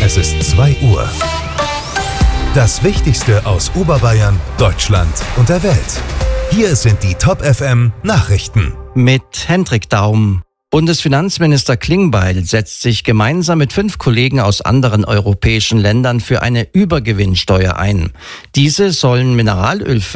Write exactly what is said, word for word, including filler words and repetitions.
Es ist zwei Uhr. Das Wichtigste aus Oberbayern, Deutschland und der Welt. Hier sind die Top F M Nachrichten. Mit Hendrik Daum. Bundesfinanzminister Klingbeil setzt sich gemeinsam mit fünf Kollegen aus anderen europäischen Ländern für eine Übergewinnsteuer ein. Diese sollen Mineralölfirmen